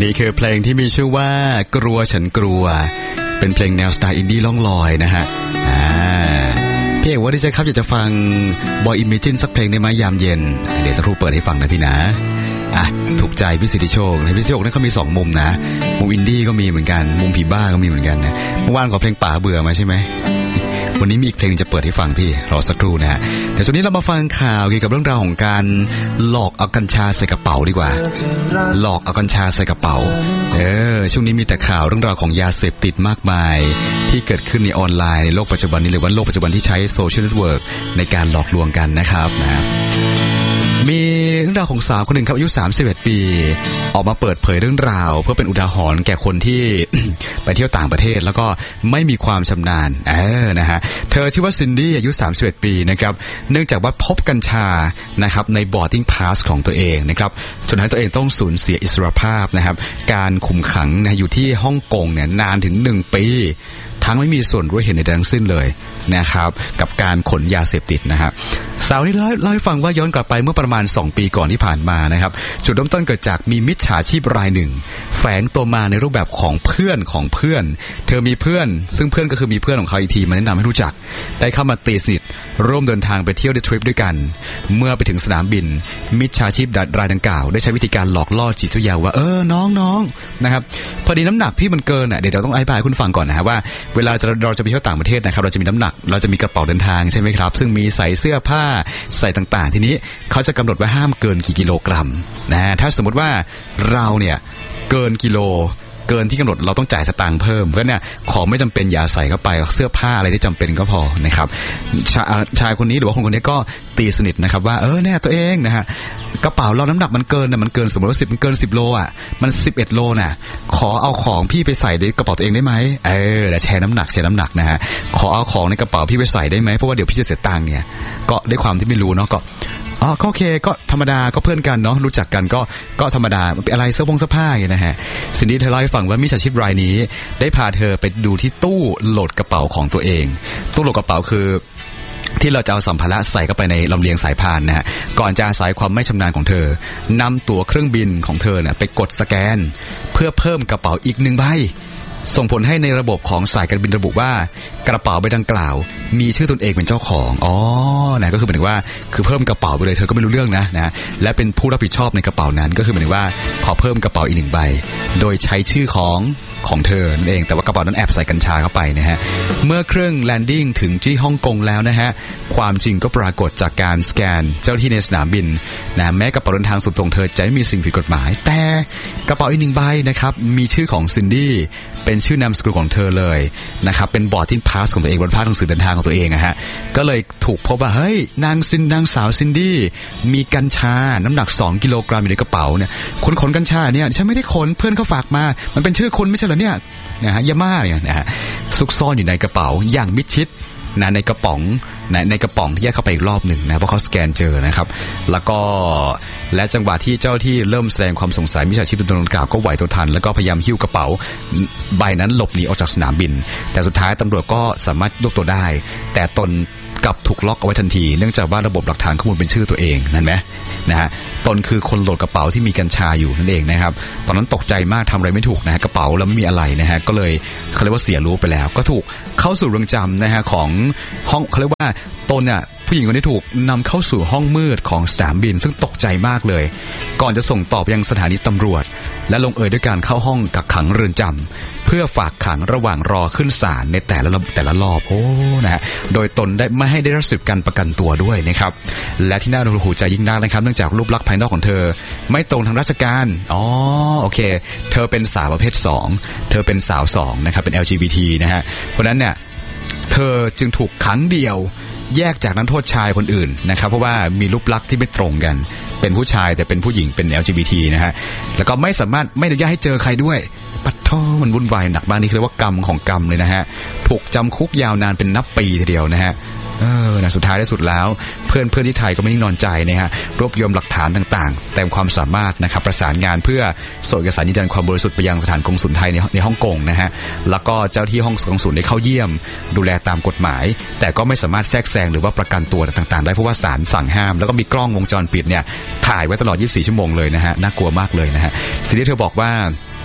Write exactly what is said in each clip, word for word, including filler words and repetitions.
นี่คือเพลงที่มีชื่อว่ากลัวฉันกลัวเป็นเพลงแนวสไตล์อินดี้ล่องลอยนะฮะอ่าพี่เอกว่าดิเจครับอยากจะฟัง Boy Imagine สักเพลงได้ไหมยามเย็นเดี๋ยวสักครู่เปิดให้ฟังนะพี่นะอ่ะถูกใจพี่สิทธิโชคนะพี่สิทธิโชคนั่นเขามีสองมุมนะมุมอินดี้ก็มีเหมือนกันมุมผีบ้าก็มีเหมือนกันนะเมื่อวานขอเพลงป่าเบื่อมาใช่ไหมวันนี้มีอีกเพลงจะเปิดให้ฟังพี่รอสักครู่นะฮะเดี๋ยวช่วงนี้เรามาฟังข่าวเกี่ยวกับเรื่องราวของการหลอกเอากัญชาใส่กระเป๋าดีกว่าหลอกเอากัญชาใส่กระเป๋าเออช่วงนี้มีแต่ข่าวเรื่องราวของยาเสพติดมากมายที่เกิดขึ้นในออนไลน์ในโลกปัจจุบันนี้หรือว่าโลกปัจจุบันที่ใช้โซเชียลเน็ตเวิร์กในการหลอกลวงกันนะครับนะมีเรื่องราวของสาวคนหนึ่งครับอายุสามสิบเอ็ดปีออกมาเปิดเผยเรื่องราวเพื่อเป็นอุทาหรณ์แก่คนที่ ไปเที่ยวต่างประเทศแล้วก็ไม่มีความชำนาญเออนะฮะเธอชื่อว่าซินดี้อายุสามสิบเอ็ดปีนะครับเนื่องจากว่าพบกัญชานะครับใน boarding pass ของตัวเองนะครับจนทำให้ตัวเองต้องสูญเสียอิสรภาพนะครับการคุมขังนะอยู่ที่ฮ่องกงเนี่ยนานถึงหนึ่งปีทั้งไม่มีส่วนรู้เห็นในทั้งสิ้นเลยนะครับกับการขนยาเสพติดนะฮะสาวนี้เล่าให้ฟังว่าย้อนกลับไปเมื่อประมาณสองปีก่อนที่ผ่านมานะครับจุดเริ่มต้นเกิดจากมีมิจฉาชีพรายหนึ่งแฝงตัวมาในรูปแบบของเพื่อนของเพื่อนเธอมีเพื่อนซึ่งเพื่อนก็คือมีเพื่อนของเขาอีกทีมาแนะนำให้รู้จักได้เข้ามาตีสนิทร่วมเดินทางไปเที่ยวในทริปด้วยกันเมื่อไปถึงสนามบินมิจฉาชีพรายดังกล่าวได้ใช้วิธีการหลอกล่อจิตวิทยาว่าเออน้องๆนะครับพอดีน้ำหนักพี่มันเกินอ่ะเดี๋ยวเราต้องอธิบายให้คุณฟังก่อนนะฮะว่าเวลาเราจะไปเที่ยวต่างประเทศนะครับเราจะมีน้ำหนักเราจะมีกระเป๋าเดินทางใช่ไหมครับซึ่งมีใส่เสื้อผ้าใส่ต่างๆทีนี้เขาจะกำหนดว่าห้ามเกินกี่กิโลกรัมนะถ้าสมมติว่าเราเนี่ยเกินกิโลเกินที่กำหนดเราต้องจ่ายสตางค์เพิ่มเพราะเนี่ยของไม่จำเป็นอย่าใส่เข้าไปเสื้อผ้าอะไรที่จำเป็นก็พอนะครับชาชายคนนี้หรือว่าคนคนนี้ก็ตีสนิทนะครับว่าเออเนี่ยตัวเองนะฮะกระเป๋าเราน้ำหนักมันเกินนะมันเกินสมมติว่าสิบมันเกินสิบโลอ่ะมันสิบเอ็ดโลน่ะขอเอาของพี่ไปใส่ในกระเป๋าตัวเองได้ไหมเออแชร์น้ำหนักแชร์น้ำหนักนะฮะขอเอาของในกระเป๋าพี่ไปใส่ได้ไหมเพราะว่าเดี๋ยวพี่จะเสียตังค์เนี่ยก็ด้วยความที่ไม่รู้เนาะก็อ๋อโอเคก็ธรรมดาก็เพื่อนกันเนาะรู้จักกันก็ก็ธรรมดาเป็นอะไรเสื้อผงเสื้อผ้าอย่างนะฮะสิ่งที่เธอเล่าให้ฟังว่ามิจฉาชีพรายนี้ได้พาเธอไปดูที่ตู้โหลดกระเป๋าของตัวเองตู้โหลดกระเป๋าคือที่เราจะเอาสัมภาระใส่เข้าไปในลำเลียงสายพานนะฮะก่อนจะอาศัยความไม่ชำนาญของเธอนำตั๋วเครื่องบินของเธอเนี่ยไปกดสแกนเพื่อเพิ่มกระเป๋าอีกหนึ่งใบส่งผลให้ในระบบของสายการบินระบุว่ากระเป๋าใบดังกล่าวมีชื่อตนเองเป็นเจ้าของอ๋อนะก็คือหมายถึงว่าคือเพิ่มกระเป๋าไปเลยเธอก็ไม่รู้เรื่องนะนะและเป็นผู้รับผิดชอบในกระเป๋านั้นก็คือหมายถึงว่าขอเพิ่มกระเป๋าอีกหนึ่งใบโดยใช้ชื่อของของเธอนั่นเองแต่ว่ากระเป๋านั้นแอบใส่กัญชาเข้าไปนะฮะเมื่อเครื่องแลนดิ้งถึงที่ฮ่องกงแล้วนะฮะความจริงก็ปรากฏจากการสแกนเจ้าที่ในสนามบินนะแม้กระเป๋าเดินทางส่วนตัวเธอจะไม่มีสิ่งผิดกฎหมายแต่กระเป๋าอีกหนึ่งใบนะครับมีชื่อของซินดี้เป็นชื่อนามสกุลของเธอเลยนะครับเป็นบอร์ดที่พาสของตัวเองบนภาพหนังสือเดินทางของตัวเองนะฮะก็เลยถูกพบว่าเฮ้ยนางซินนางสาวซินดี้มีกัญชาน้ำหนักสองกิโลกรัมอยู่ในกระเป๋าเนี่ยคนขนกัญชาเนี่ยฉันไม่ได้ขนเพื่อนเขาฝากมามันเป็นชื่อคุณไม่ใช่เหรอเนี่ยนะฮะยาม่าเนี่ยนะฮะซุกซ่อนอยู่ในกระเป๋าอย่างมิดชิดนะในกระป๋องนะในกระป๋องที่แยกเข้าไปอีกรอบหนึ่งนะเพราะเขาสแกนเจอนะครับแล้วก็และจังหวะที่เจ้าที่เริ่มแสดงความสงสัยมิจฉาชีพตัวดังกล่าวก็ไหวตัวทันแล้วก็พยายามหิ้วกระเป๋าใบนั้นหลบหนีออกจากสนามบินแต่สุดท้ายตำรวจก็สามารถรวบตัวได้แต่ตนกลับถูกล็อกเอาไว้ทันทีเนื่องจากว่าระบบหลักฐานข้อมูลเป็นชื่อตัวเองนั่นไหมนะฮะตนคือคนโหลดกระเป๋าที่มีกัญชาอยู่นั่นเองนะครับตอนนั้นตกใจมากทำอะไรไม่ถูกนะฮะกระเป๋าแล้วไม่มีอะไรนะฮะก็เลยเขาเรียกว่าเสียรู้ไปแล้วก็ถูกเข้าสู่เรือนจำนะฮะของห้องเขาเรียกว่าตนเนี่ยผู้หญิงคนนี้ถูกนำเข้าสู่ห้องมืดของสนามบินซึ่งตกใจมากเลยก่อนจะส่งต่อไปยังสถานีตำรวจและลงเอยด้วยการเข้าห้องกักขังเรือนจำเพื่อฝากขังระหว่างรอขึ้นศาลในแต่ละแต่ละรอบโอ้นะฮะโดยตนได้ไม่ให้ได้รับสิทธิ์การประกันตัวด้วยนะครับและที่น่าหดหู่ใจยิ่งนักนะครับเนื่องจากรูปลักษณ์ภายนอกของเธอไม่ตรงทางราชการอ๋อโอเคเธอเป็นสาวประเภทสองเธอเป็นสาวสองนะครับเป็น แอล จี บี ที นะฮะเพราะนั้นเนี่ยเธอจึงถูกขังเดียวแยกจากนักโทษชายคนอื่นนะครับเพราะว่ามีรูปลักษณ์ที่ไม่ตรงกันเป็นผู้ชายแต่เป็นผู้หญิงเป็น แอล จี บี ที นะฮะแล้วก็ไม่สามารถไม่อนุญาตให้เจอใครด้วยปัดท่อมันวุ่นวายหนักบ้างนี่เรียกว่ากรรมของกรรมเลยนะฮะถูกจำคุกยาวนานเป็นนับปีทีเดียวนะฮะเออนะสุดท้ายที่สุดแล้วเพื่อนเพื่อนที่ไทยก็ไม่นิ่งนอนใจนะฮะรวบรวมหลักฐานต่างๆเต็มความสามารถนะครับประสานงานเพื่อส่งเอกสารยืนยันความบริสุทธิ์ไปยังสถานกงสุลไทยในในฮ่องกงนะฮะแล้วก็เจ้าที่ห้องกงสุลได้เข้าเยี่ยมดูแลตามกฎหมายแต่ก็ไม่สามารถแทรกแซงหรือว่าประกันตัวต่างๆได้เพราะว่าศาลสั่งห้ามแล้วก็มีกล้องวงจรปิดเนี่ยถ่ายไว้ตลอดยี่สิบสี่ชั่วโมงเลยนะฮะน่ากลัวมากเลยนะฮะสิ่งที่เธอบอกว่า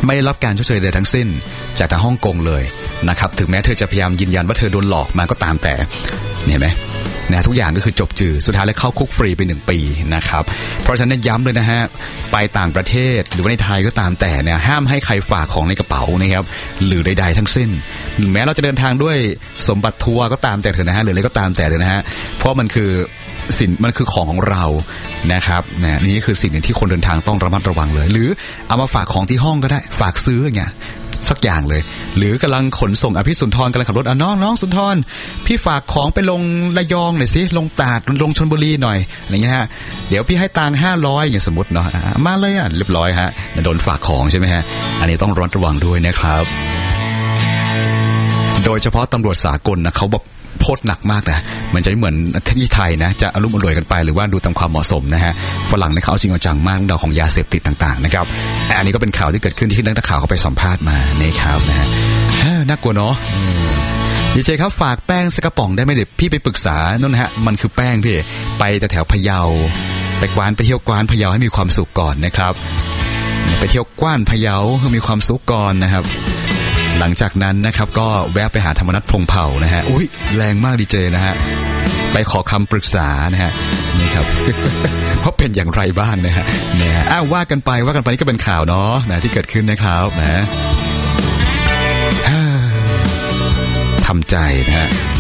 ไม่ได้รับการชดเชยใดทั้งสิ้นจากทางฮ่องกงเลยนะครับถึงแม้เธอจะพยายามยืนยันว่าเธอโดนหลอกมาก็ตามแต่เห็นไหมนะทุกอย่างก็คือจบจืดสุดท้ายแล้วเข้าคุกฟรีไปหนึ่งปีนะครับเพราะฉะนั้นย้ำเลยนะฮะไปต่างประเทศหรือว่าในไทยก็ตามแต่เนี่ยห้ามให้ใครฝากของในกระเป๋านะครับหรือใดๆทั้งสิ้นแม้เราจะเดินทางด้วยสมบัติทัวร์ก็ตามแต่เถอะนะฮะหรืออะไรก็ตามแต่เลยนะฮะเพราะมันคือสินมันคือของของเรานะครับนะนี่คือสิ่งที่คนเดินทางต้องระมัดระวังเลยหรือเอามาฝากของที่ห้องก็ได้ฝากซื้ออย่างเงี้ยสักอย่างเลยหรือกำลังขนส่งอภิสุนทรกำลังขับรถอ่ะน้องน้องสุนทรพี่ฝากของไปลงระยองหน่อยสิลงตราดลงชลบุรีหน่อยอะไรเงี้ยฮะเดี๋ยวพี่ให้ตังค์ห้าร้อยอย่างสมมติเนาะมาเลยอ่ะเรียบร้อยฮะโดนฝากของใช่ไหมฮะอันนี้ต้องระมัดระวังด้วยนะครับโดยเฉพาะตำรวจสากลนะเขาแบบโทษหนักมากนะมันจะไม่เหมือนที่ไทยนะจะอารมณ์อร่วยกันไปหรือว่าดูตามความเหมาะสมนะฮะฝรั่งเนี่ยเขาเอาจริงเอาจังมากเรื่องของยาเสพติดต่างๆนะครับอันนี้ก็เป็นข่าวที่เกิดขึ้นที่นักข่าวเขาไปสัมภาษณ์มานี่ครับนะฮะน่ากลัวเนาะดีเจครับฝากแป้งสักกระป๋องได้ไหมเดี๋ยวพี่ไปปรึกษานั่นนะฮะมันคือแป้งพี่ไปแถวพะเยาไปกวานไปเที่ยวกวานพะเยาให้มีความสุขก่อนนะครับไปเที่ยวกว้านพะเยาให้มีความสุขก่อนนะครับหลังจากนั้นนะครับก็แวะไปหาธรรมนัสพงษ์เผ่านะฮะอุ้ยแรงมากดีเจนะฮะไปขอคำปรึกษานะฮะนี่ครับ ว่าเป็นอย่างไรบ้างนะฮะเนี่ยอ้าวว่ากันไปว่ากันไปนี่ก็เป็นข่าวเนาะนะที่เกิดขึ้นนะครับนะทำใจนะฮะ